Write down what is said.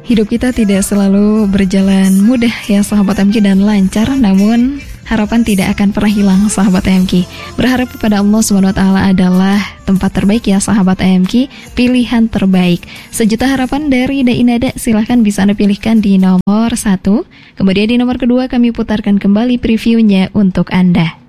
Hidup kita tidak selalu berjalan mudah ya sahabat MK dan lancar, namun harapan tidak akan pernah hilang sahabat MK. Berharap kepada Allah SWT adalah tempat terbaik ya sahabat MK, pilihan terbaik. Sejuta harapan dari Dai Nada, silahkan bisa Anda pilihkan di nomor 1. Kemudian di nomor kedua kami putarkan kembali previewnya untuk Anda.